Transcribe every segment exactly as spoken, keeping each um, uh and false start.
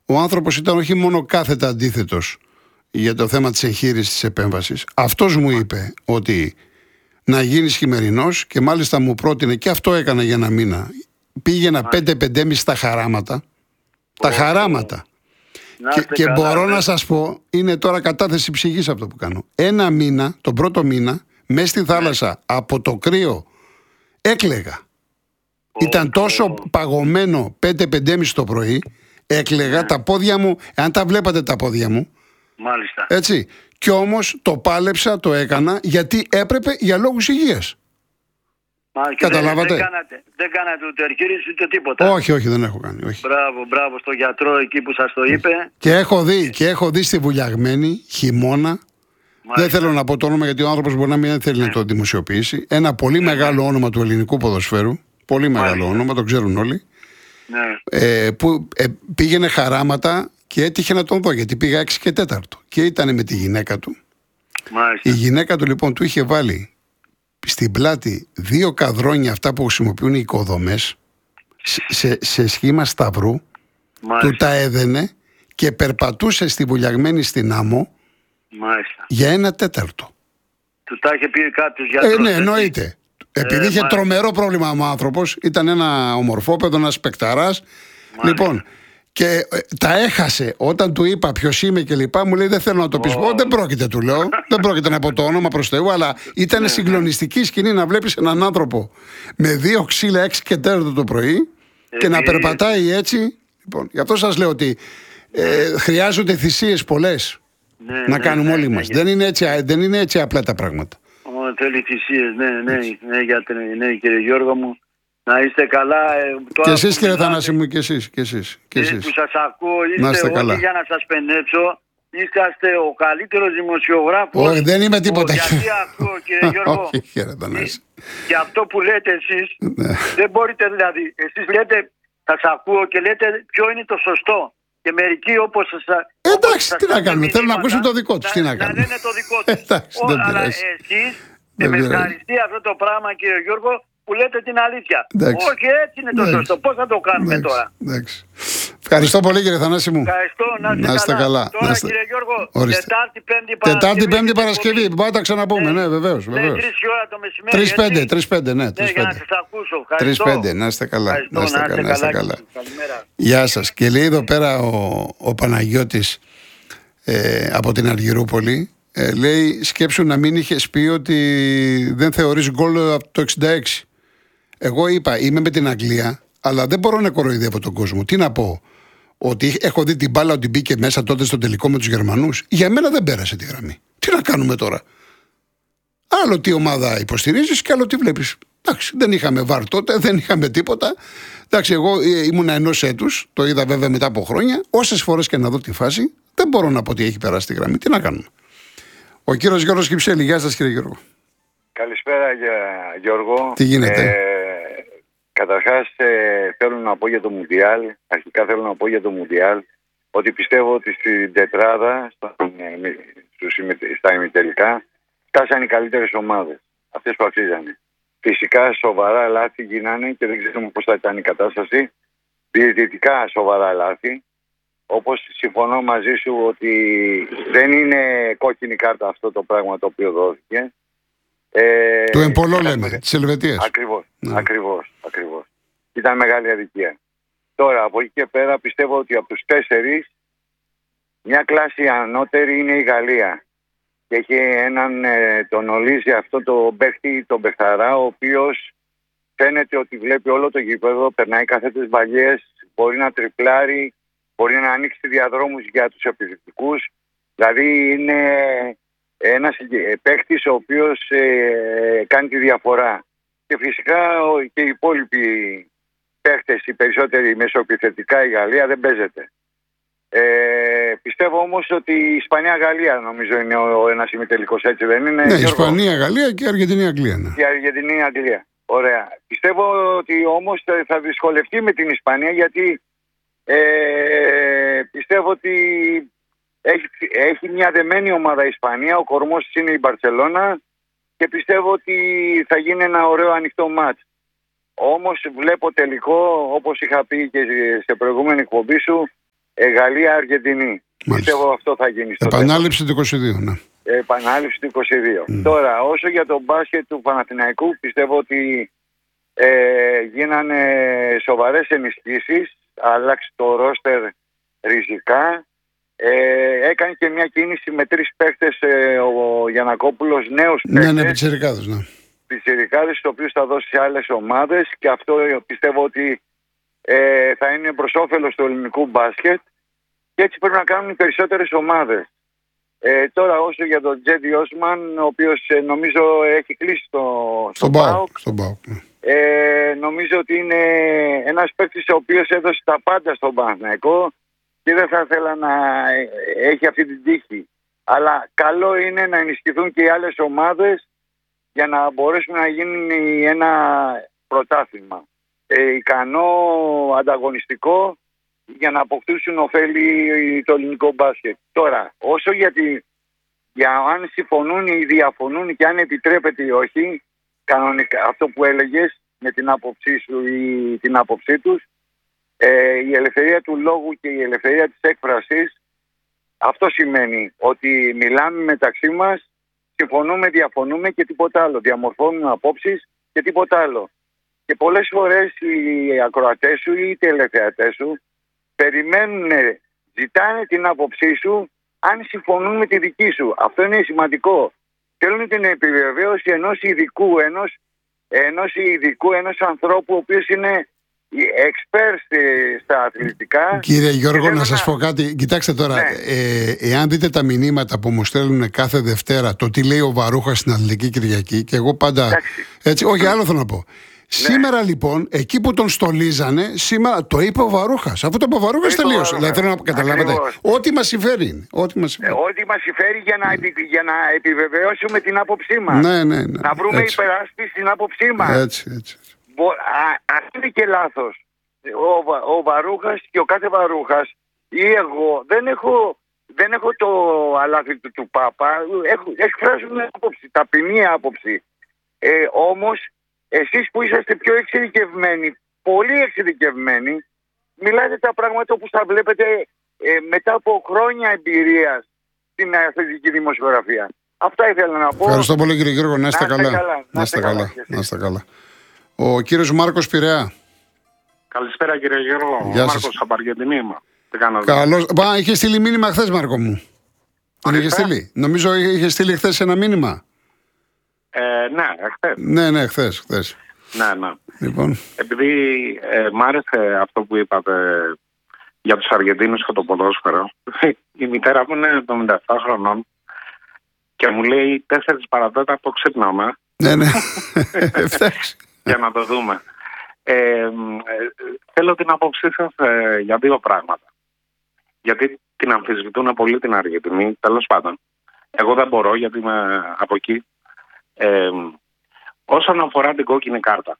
ο άνθρωπος ήταν όχι μόνο κάθετα αντίθετος για το θέμα της εγχείρησης της επέμβασης. Αυτός μου είπε ότι να γίνεις χειμερινός και μάλιστα μου πρότεινε, και αυτό έκανα για ένα μήνα. Πήγαινα πέντε πεντέμισι στα χαράματα. Τα χαράματα. Και, και καλά, μπορώ ναι. να σας πω, είναι τώρα κατάθεση ψυχής αυτό που κάνω. Ένα μήνα, τον πρώτο μήνα, μέσα στη θάλασσα, ναι. από το κρύο, έκλαιγα. Oh, Ήταν τόσο oh. παγωμένο πέντε πεντέμισι το πρωί, έκλαιγα, ναι. τα πόδια μου, αν τα βλέπατε τα πόδια μου, μάλιστα. Έτσι. Κι όμως το πάλεψα, το έκανα, γιατί έπρεπε για λόγους υγείας. Μα, Καταλάβατε. Δεν, δεν, κάνατε, δεν κάνατε ούτε αρχήρυση ούτε τίποτα. Όχι, όχι, δεν έχω κάνει. Όχι. Μπράβο, μπράβο στο γιατρό εκεί που σας το είπε. Και έχω δει, και έχω δει στη Βουλιαγμένη χειμώνα. Μάλιστα. Δεν θέλω να πω το όνομα, γιατί ο άνθρωπος μπορεί να μην θέλει ναι. να το δημοσιοποιήσει. Ένα πολύ ναι. μεγάλο όνομα του ελληνικού ποδοσφαίρου. Πολύ μεγάλο Μάλιστα. όνομα, το ξέρουν όλοι. Ναι. Ε, που ε, πήγαινε χαράματα και έτυχε να τον δω, γιατί πήγα έξι και τέταρτο. Και ήταν με τη γυναίκα του. Μάλιστα. Η γυναίκα του λοιπόν του είχε βάλει στην πλάτη δύο καδρόνια, αυτά που χρησιμοποιούν οι οικοδομές, σε, σε σχήμα σταυρού. Μάλιστα. Του τα έδαινε και περπατούσε στη Βουλιαγμένη στην άμμο. Μάλιστα. Για ένα τέταρτο. Του τα είχε πει κάποιος γιατρός. Ε, ναι, εννοείται. Επειδή ε, είχε μάλιστα. τρομερό πρόβλημα ο άνθρωπος, ήταν ένα ομορφόπεδο, ένας παικταράς. Λοιπόν, και ε, τα έχασε όταν του είπα ποιος είμαι και λοιπά. Μου λέει, δεν θέλω να το πεις. Oh. Δεν πρόκειται, του λέω. Δεν πρόκειται να πω το όνομα προς Θεού, αλλά ήταν συγκλονιστική σκηνή να βλέπεις έναν άνθρωπο με δύο ξύλα έξι και τέταρτο το πρωί ε, και ε, να περπατάει έτσι. Λοιπόν, γι' αυτό σας λέω ότι ε, χρειάζονται θυσίες πολλές ναι, να ναι, κάνουμε ναι, όλοι ναι, μας. ναι, δεν, είναι έτσι, δεν είναι έτσι απλά τα πράγματα. Oh, θέλει θυσίες, ναι, ναι, ναι, για, ναι, κύριε Γιώργο μου. Να είστε καλά. Ε, και εσείς κύριε Θανάση μου, και εσείς. Και εσείς, και εσείς. Που σας ακούω, είστε όλοι καλά. Για να σας πενέψω. Είσαστε ο καλύτερος δημοσιογράφος. Όχι, δεν είμαι τίποτα. Γιατί ακούω, κύριε Γιώργο. Όχι, κύριε Θανάση. Και αυτό που λέτε εσείς, δεν μπορείτε δηλαδή. Εσείς λέτε, σας ακούω και λέτε ποιο είναι το σωστό. Και μερικοί όπως σας. Εντάξει, τι να κάνουμε. Θέλουν να ακούσουν το δικό τους. Τι να κάνουμε. Να λένε το δικό τους. Αλλά εσείς, και με ευχαριστεί αυτό το πράγμα, κύριε Γιώργο, που λέτε την αλήθεια. Εντάξει. Όχι, έτσι είναι το εντάξει. σωστό. Πώς θα το κάνουμε εντάξει. τώρα. Εντάξει. Ευχαριστώ πολύ, κύριε Θανάση μου. Ευχαριστώ, να είστε, να είστε καλά. καλά. Τώρα, είστε... κύριε Γιώργο, Τετάρτη, Πέμπτη Παρασκευή. Τετάρτη, Πέμπτη Παρασκευή. Πάμε τα ξαναπούμε. Ναι, ναι βεβαίως. Ναι, τρεις η ώρα το μεσημέρι. Τρεις πέντε, τρεις πέντε, ναι. Ναι, για να σας ακούσω. Τρεις πέντε, να είστε καλά. Να είστε καλά. Να είστε καλά. Γεια σας. Και λέει εδώ πέρα ο Παναγιώτης από την Αργυρούπολη. Ε, λέει, σκέψου να μην είχες πει ότι δεν θεωρείς γκολ από το εξήντα έξι. Εγώ είπα, είμαι με την Αγγλία, αλλά δεν μπορώ να κοροϊδεύω τον κόσμο. Τι να πω, ότι έχω δει την μπάλα ότι μπήκε μέσα τότε στο τελικό με τους Γερμανούς. Για μένα δεν πέρασε τη γραμμή. Τι να κάνουμε τώρα. Άλλο τι ομάδα υποστηρίζεις και άλλο τι βλέπεις. Εντάξει, δεν είχαμε βαρ τότε, δεν είχαμε τίποτα. Εντάξει, εγώ ήμουνα ενός έτους, το είδα βέβαια μετά από χρόνια. Όσες φορές και να δω τη φάση, δεν μπορώ να πω ότι έχει περάσει τη γραμμή. Τι να κάνουμε. Ο κύριος Γιώργος Κυψέλη. Γεια σας, κύριε Γιώργο. Καλησπέρα, Γιώργο. Τι γίνεται. Ε, καταρχάς ε, θέλω να πω για το Μουντιάλ. Αρχικά θέλω να πω για το Μουντιάλ ότι πιστεύω ότι στην τετράδα, στα, στα ημιτελικά, φτάσαν οι καλύτερες ομάδες. Αυτές που αξίζανε. Φυσικά σοβαρά λάθη γίνανε και δεν ξέρουμε πώς θα ήταν η κατάσταση. Διαιτητικά σοβαρά λάθη. Όπως συμφωνώ μαζί σου ότι δεν είναι κόκκινη κάρτα αυτό το πράγμα το οποίο δόθηκε. Ε, του Εμπολό λέμε, με... της Ελβετίας. Ακριβώς, ναι. ακριβώς, ακριβώς. Ήταν μεγάλη αδικία. Τώρα, από εκεί και πέρα πιστεύω ότι από τους τέσσερις μια κλάση ανώτερη είναι η Γαλλία. Και έχει έναν, ε, τον ορίζει αυτό το παίχτη, τον Μπεχταρά, ο οποίος φαίνεται ότι βλέπει όλο το γήπεδο, περνάει κάθετες βαλιές, μπορεί να τριπλάρει, μπορεί να ανοίξει διαδρόμους για τους επιθετικούς. Δηλαδή είναι ένας παίκτης ο οποίος ε, κάνει τη διαφορά. Και φυσικά και οι υπόλοιποι παίκτες, οι περισσότεροι μεσοεπιθετικά, η Γαλλία δεν παίζεται. Ε, πιστεύω όμως ότι η Ισπανία-Γαλλία νομίζω είναι ο, ο ένας ημιτελικός, έτσι δεν είναι? Ναι, Ισπανία-Γαλλία και Αργεντινή-Αγγλία. Ναι. Και Αργεντινή-Αγγλία. Ωραία. Πιστεύω ότι όμως θα δυσκολευτεί με την Ισπανία γιατί ε, πιστεύω ότι έχει, έχει μια δεμένη ομάδα η Ισπανία, ο κορμός της είναι η Μπαρσελόνα και πιστεύω ότι θα γίνει ένα ωραίο ανοιχτό μάτς. Όμως βλέπω τελικό, όπως είχα πει και σε προηγούμενη εκπομπή σου, ε, Γαλλία-Αργεντινή. Πιστεύω αυτό θα γίνει στο επανάληψη τέλος. Του είκοσι δύο, ναι. Επανάληψη του είκοσι δύο. Mm. Τώρα, όσο για τον μπάσκετ του Παναθηναϊκού, πιστεύω ότι ε, γίνανε σοβαρές ενισχύσεις, άλλαξε το ρόστερ ριζικά. Ε, έκανε και μια κίνηση με τρεις παίκτες, ε, ο Γιαννακόπουλος, νέους παίκτες. Ναι, ναι, πιτσιρικάδες, ναι. Πιτσιρικάδες, το οποίο θα δώσει σε άλλες ομάδες, και αυτό πιστεύω ότι ε, θα είναι προς όφελος του ελληνικού μπάσκετ, και έτσι πρέπει να κάνουν οι περισσότερες ομάδες. Ε, τώρα όσο για τον Τζέντι Όσμαν, ο οποίος ε, νομίζω έχει κλείσει στο, στον ΠΑΟΚ. Στον ΠΑΟΚ. Ε, νομίζω ότι είναι ένας παίκτης ο οποίος έδωσε τα πάντα στον Παναθηναϊκό και δεν θα ήθελα να έχει αυτή την τύχη. Αλλά καλό είναι να ενισχυθούν και οι άλλες ομάδες για να μπορέσουμε να γίνει ένα πρωτάθλημα. Ε, ικανό, ανταγωνιστικό, για να αποκτήσουν ωφέλη το ελληνικό μπάσκετ. Τώρα, όσο γιατί για αν συμφωνούν ή διαφωνούν και αν επιτρέπεται ή όχι, κανονικά, αυτό που έλεγες με την άποψή σου ή την άποψή τους, ε, η ελευθερία του λόγου και η ελευθερία της έκφρασης, αυτό σημαίνει ότι μιλάμε μεταξύ μας, συμφωνούμε, διαφωνούμε και τίποτα άλλο. Διαμορφώνουμε απόψεις και τίποτα άλλο. Και πολλές φορές οι ακροατές σου ή οι τηλεθεατές σου περιμένουν, ζητάνε την άποψή σου αν συμφωνούν με τη δική σου. Αυτό είναι σημαντικό. Θέλουν την επιβεβαίωση ενός ειδικού, ενός, ενός ειδικού, ενός ανθρώπου ο οποίος είναι expert στα αθλητικά. Κύριε Γιώργο, να σας πω κάτι. Κοιτάξτε τώρα, ναι. ε, εάν δείτε τα μηνύματα που μου στέλνουν κάθε Δευτέρα, το τι λέει ο Βαρούχας στην Αθλητική Κυριακή, και εγώ πάντα. Έτσι, όχι, άλλο θέλω να πω. Ναι. Σήμερα λοιπόν, εκεί που τον στολίζανε, σήμερα το είπε ο Βαρούχας. Αφού το είπε ο Βαρούχας, τελείωσε. Δηλαδή θέλω να καταλάβετε. Ό,τι μας συμφέρει. Ό,τι μας συμφέρει, ε, ό,τι μας συμφέρει για, να επι, για να επιβεβαιώσουμε την άποψή μας. Ναι, ναι, ναι. Να βρούμε έτσι υπεράσπιση στην άποψή μας. Έτσι, έτσι. Αν είναι και λάθος ο, ο Βαρούχας και ο κάθε Βαρούχας ή εγώ δεν έχω, δεν έχω το αλάθη του, του Πάπα. Εκφράζουμε άποψη, ταπεινή άποψη. Ε, όμως εσείς που είσαστε πιο εξειδικευμένοι, πολύ εξειδικευμένοι, μιλάτε τα πράγματα όπως τα βλέπετε ε, μετά από χρόνια εμπειρίας στην αθλητική δημοσιογραφία. Αυτά ήθελα να πω. Ευχαριστώ πολύ κύριε Γιώργο, να είστε καλά. καλά. Να είστε καλά. καλά. Να είστε καλά. Ο κύριος Μάρκος Πειραιά. Καλησπέρα κύριε Γιώργο. Γεια Μάρκος από Αργεντινή είμαι. Τι κάνατε? Καλώς. Πα, είχε στείλει μήνυμα χθες, Μάρκο μου. Δεν είχε στείλει. Νομίζω είχε στείλει χθες ένα μήνυμα. Ε, ναι, χθες. Ναι, ναι, χθες. χθες. Ναι, ναι. Λοιπόν. Επειδή ε, μ' άρεσε αυτό που είπατε για τους Αργεντίνους και το ποδόσφαιρο, η μητέρα μου είναι εβδομήντα επτά χρονών και μου λέει τέσσερις παρατέταρτο ξύπναμε. Ναι, ναι. Για να το δούμε. Ε, ε, θέλω την άποψή σας ε, για δύο πράγματα. Γιατί την αμφισβητούν πολύ την Αργεντινή, τέλος πάντων. Εγώ δεν μπορώ γιατί είμαι από εκεί. Ε, όσον αφορά την κόκκινη κάρτα.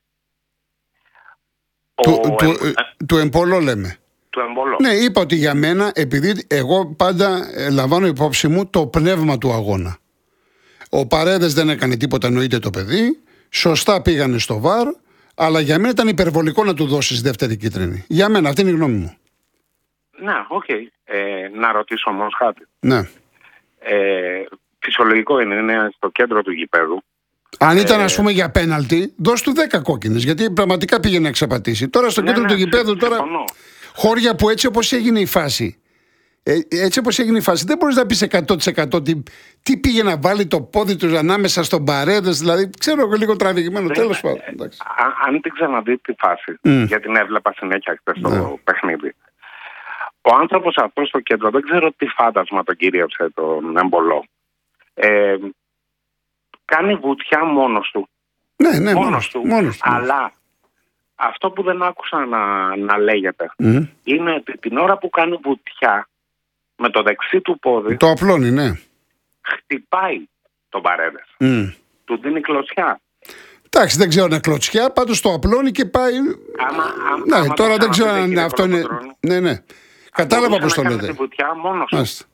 Του, ο, του, ε, του εμπόλο λέμε. Του εμπόλο. Ναι, είπα ότι για μένα, επειδή εγώ πάντα ε, λαμβάνω υπόψη μου το πνεύμα του αγώνα. Ο Παρέδες δεν έκανε τίποτα, εννοείται το παιδί. Σωστά πήγανε στο βαρ. Αλλά για μένα ήταν υπερβολικό να του δώσεις δεύτερη κίτρινη. Για μένα, αυτή είναι η γνώμη μου. Να, οκ. Okay. Ε, να ρωτήσω όμως κάτι. Ναι. Ε, φυσιολογικό είναι, είναι στο κέντρο του γηπέδου. Αν ήταν, ε, ας πούμε, για πέναλτι, δώσ' του δέκα κόκκινες. Γιατί πραγματικά πήγε να εξαπατήσει. Τώρα στο ναι, κέντρο ναι, του γηπέδου, τώρα. Συμφωνώ. Χώρια που έτσι όπως έγινε η φάση. Ε, έτσι όπως έγινε η φάση, δεν μπορείς να πεις εκατό τοις εκατό τι, τι πήγε να βάλει το πόδι του ανάμεσα στον Παρέδες. Δηλαδή, ξέρω εγώ λίγο τραβηγμένο. Τέλος πάντων. Αν την ξαναδεί τη φάση, mm. γιατί την έβλεπα συνέχεια χθες στο yeah. παιχνίδι. Ο άνθρωπος αυτός στο κέντρο, δεν ξέρω τι φάντασμα τον κυρίεψε τον εμπολό. Ε, κάνει βουτιά μόνος του. Ναι, ναι, μόνος, μόνος του. Μόνος, αλλά μόνος. Αυτό που δεν άκουσα να, να λέγεται mm. είναι ότι την ώρα που κάνει βουτιά με το δεξί του πόδι. Το απλώνει, ναι. Χτυπάει τον Παρέδες. Mm. Του δίνει κλωτσιά. Εντάξει, δεν ξέρω αν είναι κλωτσιά, πάντως το απλώνει και πάει. Άμα, ναι, άμα τώρα δεν ξέρω αν αυτό είναι. Ναι, ναι. Κατάλαβα πώς το λέτε. Βουτιά μόνος του.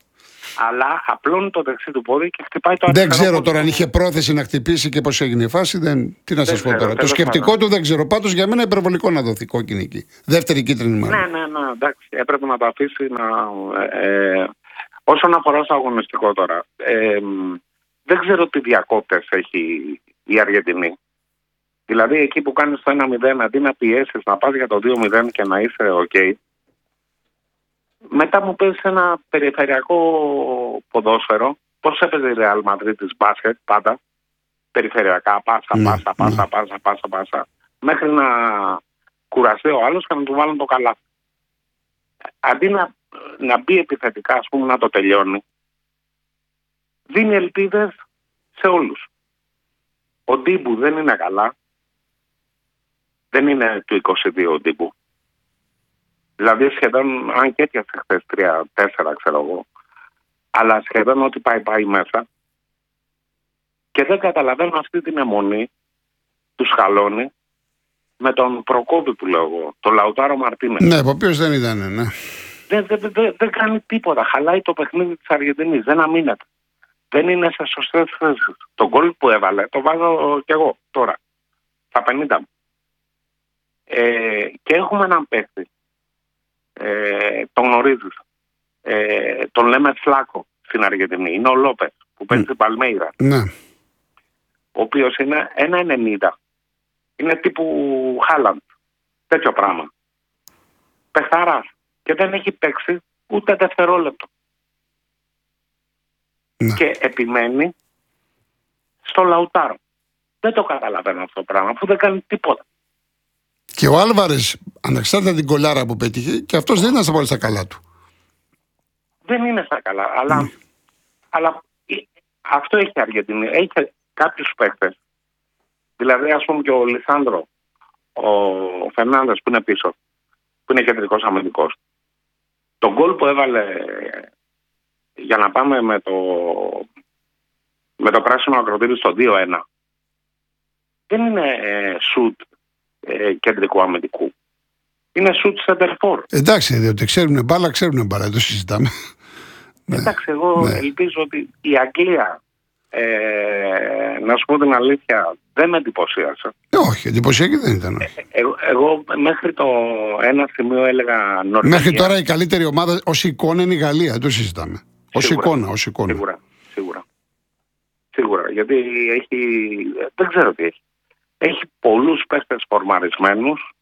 Αλλά απλώνει το δεξί του πόδι και χτυπάει το αριστερό. Δεν ξέρω πόδι. τώρα αν είχε πρόθεση να χτυπήσει και πώς έγινε η φάση. Δεν... Τι να σας πω τώρα. Το σκεπτικό του δεν ξέρω. Πάντως για μένα υπερβολικό να δοθεί κόκκινη εκεί. Δεύτερη κίτρινη μάλλον. Ναι, ναι, ναι. Εντάξει. Έπρεπε να το αφήσει να. Ε, όσον αφορά στο αγωνιστικό τώρα. Ε, δεν ξέρω τι διακόπτες έχει η Αργεντινή. Δηλαδή εκεί που κάνεις το ένα μηδέν, αντί να πιέσεις να πας για το δύο μηδέν και να είσαι ok, μετά μου παίζεις ένα περιφερειακό ποδόσφαιρο. Πώς έπαιζε η Real Madrid της μπάσκετ πάντα, περιφερειακά, πάσα, ναι, πάσα, πάσα, ναι. πάσα, πάσα, πάσα, μέχρι να κουραστεί ο άλλος και να του βάλουν το καλάθι. Αντί να, να μπει επιθετικά, ας πούμε, να το τελειώνει, δίνει ελπίδες σε όλους. Ο Ντίμπου δεν είναι καλά. Δεν είναι του είκοσι δύο ο Ντίμπου. Δηλαδή σχεδόν, αν και έπιασε χθες τρία τέσσερα ξέρω εγώ, αλλά σχεδόν ό,τι πάει πάει μέσα. Και δεν καταλαβαίνω αυτή την αιμονή του Σκαλώνη με τον Προκόπη που λέω εγώ, τον Λαουτάρο Μαρτίνες. Ναι, ο οποίος δεν ήταν, ναι. Δεν, δεν, δεν, δεν κάνει τίποτα. Χαλάει το παιχνίδι της Αργεντινής. Δεν αμήνεται. Δεν είναι σε σωστές θέσεις. Το γκολ που έβαλε το βάζω κι εγώ τώρα. Στα πενήντα μου. Ε, και έχουμε έναν παίχτη. Ε, τον γνωρίζεις. Ε, τον λέμε Φλάκο στην Αργεντινή. Είναι ο Λόπες που παίζει στην Παλμέιρα. Ναι. Ο οποίος είναι ένα ενενήντα. Είναι τύπου Χάλαντ. Τέτοιο πράγμα. Πεχταράς. Και δεν έχει παίξει ούτε δευτερόλεπτο. Ναι. Και επιμένει στο Λαουτάρο. Δεν το καταλαβαίνω αυτό το πράγμα, αφού δεν κάνει τίποτα. Και ο Άλβαρες, ανεξάρτητα την κολάρα που πέτυχε, και αυτός δεν ήταν στα πολύ στα καλά του. Δεν είναι στα καλά, αλλά, mm. αλλά αυτό έχει η Αργεντινή. Έχει κάποιους παίκτες. Δηλαδή, ας πούμε και ο Λισάνδρο, ο Φερνάνδες που είναι πίσω, που είναι κεντρικός αμυντικός. Το γκολ που έβαλε για να πάμε με το, με το πράσινο ακροτήρι στο δύο ένα, δεν είναι ε, σουτ ε, κεντρικού αμυντικού. Είναι σουτ σεντερφόρ. Εντάξει, διότι ξέρουν μπάλα, ξέρουν μπάλα, δεν το συζητάμε. Εντάξει, εγώ ναι. ελπίζω ότι η Αγγλία, ε, να σου πω την αλήθεια, δεν με εντυπωσίασε. Ε, όχι, εντυπωσιακή δεν ήταν. Ε, ε, εγώ μέχρι το ένα σημείο έλεγα Νορβηγία. Μέχρι τώρα η καλύτερη ομάδα ως εικόνα είναι η Γαλλία, δεν το συζητάμε. Ως εικόνα, ως εικόνα. Σίγουρα, σίγουρα. Σίγουρα, γιατί έχει, δεν ξέρω τι έχει. Έχει πολλούς παίχτες φορμαρισμένους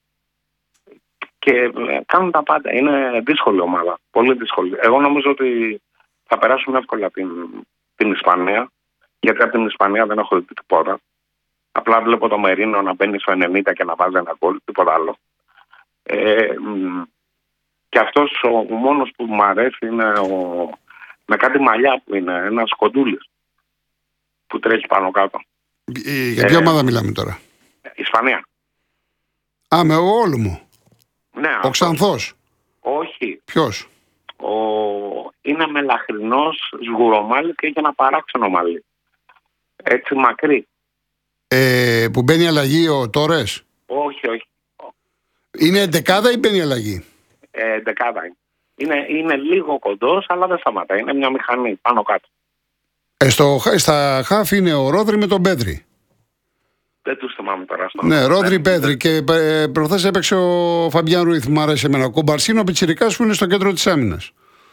και κάνουν τα πάντα. Είναι δύσκολη ομάδα, πολύ δύσκολη. Εγώ νομίζω ότι θα περάσουν εύκολα την, την Ισπανία, γιατί από την Ισπανία δεν έχω δει τίποτα. Απλά βλέπω το Μερίνο να μπαίνει στο ενενήντα και να βάζει ένα γκολ, τίποτα άλλο. Ε, και αυτός ο μόνος που μου αρέσει είναι ο, με κάτι μαλλιά που είναι ένας κοντούλης που τρέχει πάνω κάτω. Ε, για ποια ε, ομάδα μιλάμε τώρα? Ισπανία. Α, με ο Όλμο. Ναι, ο Ξανθός. Όχι. Ποιος? Ο... Είναι μελαχρινός, σγουρομάλι και έχει ένα παράξενο μαλλί. Έτσι μακρύ. Ε, που μπαίνει αλλαγή ο Τόρες. Όχι, όχι. Είναι εντεκάδα ή μπαίνει αλλαγή? Ε, εντεκάδα είναι. Είναι, είναι λίγο κοντός, αλλά δεν σταματάει. Είναι μια μηχανή πάνω κάτω. Ε, στο, στα χάφ είναι ο Ρόδρυ με τον Πέδρη. Δεν τους θυμάμαι τώρα. Στο ναι, Ρόδρυ Πέδρη. Και ε, προχθές έπαιξε ο Φαμπιάν Ρουίθ, μου άρεσε εμένα. Ο Κομπαρσίνο Πιτσιρικάς που είναι στο κέντρο της άμυνας.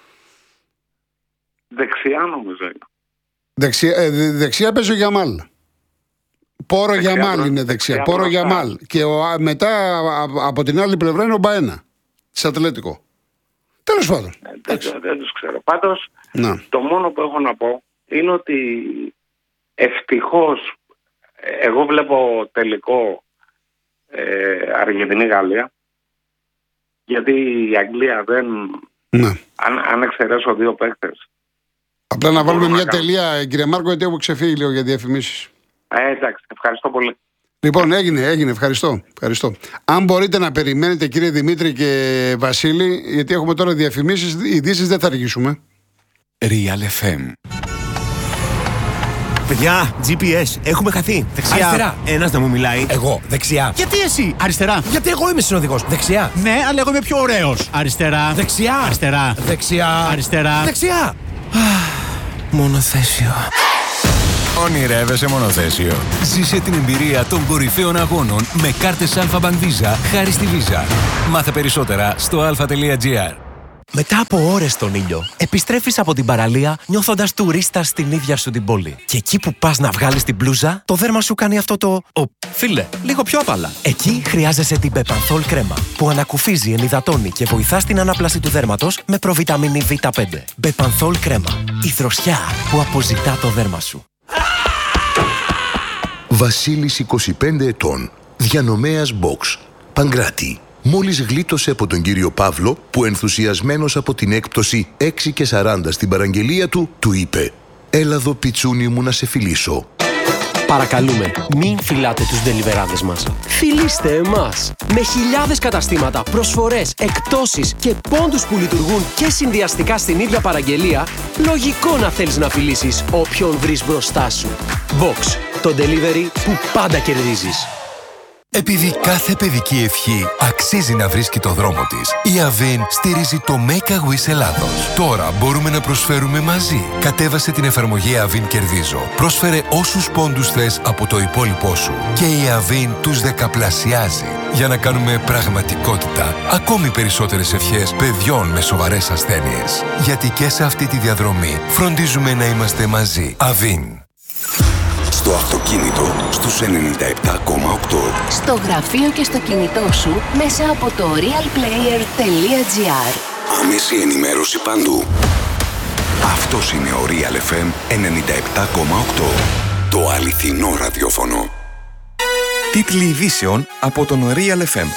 Δεξιά νομίζω είναι. Δεξιά, ε, δεξιά παίζει ο Γιαμάλ. Πόρο Γιαμάλ είναι δεξιά. δεξιά Πόρο Γιαμάλ. Και ο, μετά από την άλλη πλευρά είναι ο Μπαένα της Ατλέτικο. Τέλος πάντων. Ε, δεν, δεν, δεν τους ξέρω. Πάντως το μόνο που έχω να πω είναι ότι ευτυχώς εγώ βλέπω τελικό ε, Αργεντινή-Γαλλία, γιατί η Αγγλία δεν... Ναι. Αν, αν εξαιρέσω δύο παίκτες. Απλά να βάλουμε μια τελεία, κύριε Μάρκο, γιατί έχω ξεφύγει λίγο για διαφημίσεις. Ε, εντάξει, ευχαριστώ πολύ. Λοιπόν, έγινε, έγινε, ευχαριστώ, ευχαριστώ. Αν μπορείτε να περιμένετε, κύριε Δημήτρη και Βασίλη, γιατί έχουμε τώρα διαφημίσεις, ειδήσεις δεν θα αργήσουμε. Real εφ εμ. Παιδιά, τζι πι ες, έχουμε χαθεί. Δεξιά. Αριστερά. Ένας να μου μιλάει. Εγώ, δεξιά. Γιατί εσύ? Αριστερά. Γιατί εγώ είμαι συνοδηγός. Δεξιά. Ναι, αλλά εγώ είμαι πιο ωραίος. Αριστερά. Δεξιά. Αριστερά. Δεξιά. Αριστερά. Δεξιά. Μονοθέσιο. Ονειρεύεσαι μονοθέσιο? Ζήσε την εμπειρία των κορυφαίων αγώνων με κάρτες Alpha Bank Visa χάρη στη Visa. Μάθε περισσότερα στο αλφα τελεία τζι άρ. Μετά από ώρες στον ήλιο, επιστρέφεις από την παραλία νιώθοντας τουρίστα στην ίδια σου την πόλη. Και εκεί που πας να βγάλεις την μπλούζα, το δέρμα σου κάνει αυτό το «Ω, φίλε, λίγο πιο απαλά». Εκεί χρειάζεσαι την Bepanthol κρέμα, που ανακουφίζει, ενυδατώνει και βοηθά στην ανάπλαση του δέρματος με προβιταμίνη βι πέντε. Bepanthol κρέμα. Η δροσιά που αποζητά το δέρμα σου. Βασίλης, είκοσι πέντε ετών, διανομέας box, Παγκράτη. Μόλις γλίτωσε από τον κύριο Παύλο, που ενθουσιασμένος από την έκπτωση έξι και σαράντα στην παραγγελία του, του είπε «Έλα εδώ πιτσούνι μου να σε φιλήσω». Παρακαλούμε, μην φιλάτε τους ντελιβεράδες μας. Φιλήστε εμάς. Με χιλιάδες καταστήματα, προσφορές, εκπτώσεις και πόντους που λειτουργούν και συνδυαστικά στην ίδια παραγγελία, λογικό να θέλεις να φιλήσεις όποιον βρεις μπροστά σου. Box, το delivery που πάντα κερδίζεις. Επειδή κάθε παιδική ευχή αξίζει να βρίσκει το δρόμο της, η Avin στηρίζει το Make a Wish Ελλάδος. Τώρα μπορούμε να προσφέρουμε μαζί. Κατέβασε την εφαρμογή Avin Κερδίζω. Πρόσφερε όσους πόντους θες από το υπόλοιπό σου και η Avin τους δεκαπλασιάζει για να κάνουμε πραγματικότητα ακόμη περισσότερες ευχές παιδιών με σοβαρές ασθένειες. Γιατί και σε αυτή τη διαδρομή φροντίζουμε να είμαστε μαζί. Avin. Στο αυτοκίνητο στους ενενήντα επτά κόμμα οκτώ. Στο γραφείο και στο κινητό σου μέσα από το realplayer τελεία τζι άρ. Άμεση ενημέρωση παντού. Αυτός είναι ο Real εφ εμ ενενήντα επτά κόμμα οκτώ. Το αληθινό ραδιόφωνο. Τίτλοι ειδήσεων από τον Real εφ εμ.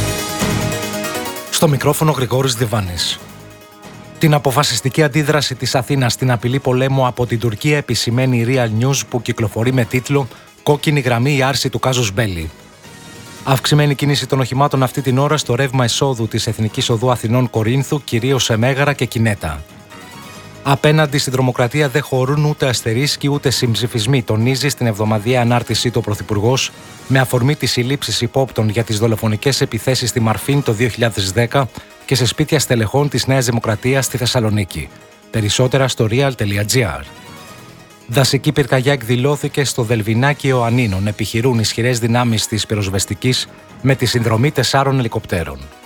Στο μικρόφωνο Γρηγόρης Διβάνης. Την αποφασιστική αντίδραση της Αθήνας στην απειλή πολέμου από την Τουρκία επισημαίνει η Real News, που κυκλοφορεί με τίτλο «Κόκκινη γραμμή, η άρση του κάζους μπέλι». Αυξημένη κίνηση των οχημάτων αυτή την ώρα στο ρεύμα εισόδου της Εθνικής Οδού Αθηνών Κορίνθου, κυρίως σε Μέγαρα και Κινέτα. Απέναντι στην τρομοκρατία δεν χωρούν ούτε αστερίσκοι ούτε συμψηφισμοί, τονίζει στην εβδομαδιαία ανάρτησή του ο Πρωθυπουργός, με αφορμή τις συλλήψεις υπόπτων για τις δολοφονικές επιθέσεις στη Μαρφίν το δύο χιλιάδες δέκα και σε σπίτια στελεχών της Νέας Δημοκρατίας στη Θεσσαλονίκη. Περισσότερα στο real τελεία τζι άρ. Δασική πυρκαγιά εκδηλώθηκε στο Δελβινάκι Ιωαννίνων. Επιχειρούν ισχυρές δυνάμεις της πυροσβεστικής με τη συνδρομή τεσσάρων ελικοπτέρων.